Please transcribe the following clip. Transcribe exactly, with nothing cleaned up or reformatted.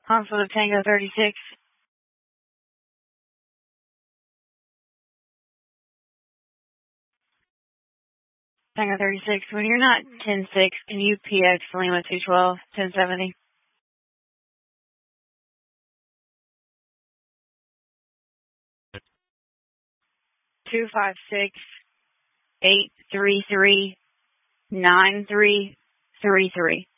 Console of Tango thirty-six. Tango thirty-six, when you're not ten six, can you P X Lima two twelve, ten seventy? two five six, eight three three, nine three three three.